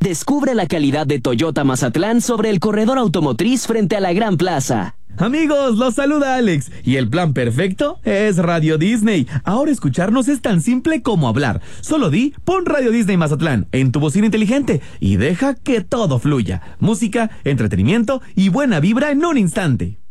Descubre la calidad de Toyota Mazatlán sobre el corredor automotriz frente a la Gran Plaza. Amigos, los saluda Alex, y el plan perfecto es Radio Disney. Ahora escucharnos es tan simple como hablar. Solo pon Radio Disney Mazatlán en tu bocina inteligente y deja que todo fluya. Música, entretenimiento y buena vibra en un instante.